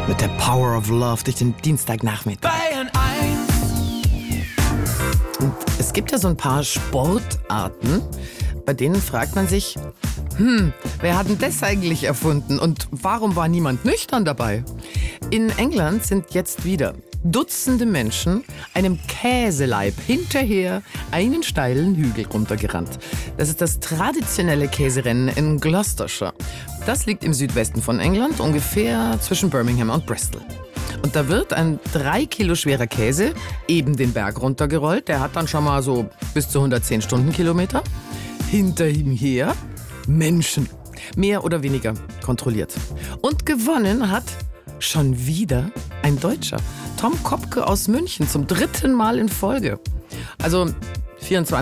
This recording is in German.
Mit der Power of Love durch den Dienstagnachmittag. Bayern 1. Und es gibt ja so ein paar Sportarten, bei denen fragt man sich, wer hat denn das eigentlich erfunden und warum war niemand nüchtern dabei? In England sind jetzt wieder Dutzende Menschen einem Käseleib hinterher einen steilen Hügel runtergerannt. Das ist das traditionelle Käserennen in Gloucestershire. Das liegt im Südwesten von England, ungefähr zwischen Birmingham und Bristol. Und da wird ein 3 Kilo schwerer Käse eben den Berg runtergerollt. Der hat dann schon mal so bis zu 110 Stundenkilometer. Hinter ihm her Menschen, mehr oder weniger kontrolliert. Und gewonnen hat schon wieder ein Deutscher. Tom Kopke aus München zum 3. Mal in Folge. Also 24